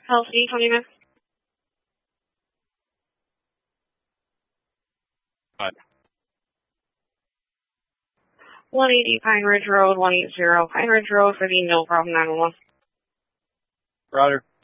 Healthy, 20 minutes. Hi. 180 Pine Ridge Road, 180 Pine Ridge Road for the No Problem 911. Roger.